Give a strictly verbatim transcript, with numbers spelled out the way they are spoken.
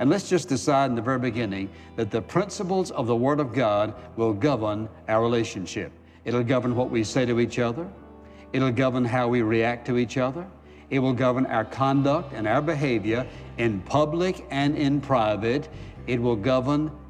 And let's just decide in the very beginning that the principles of the Word of God will govern our relationship. It'll govern what we say to each other. It'll govern how we react to each other. It will govern our conduct and our behavior in public and in private. It will govern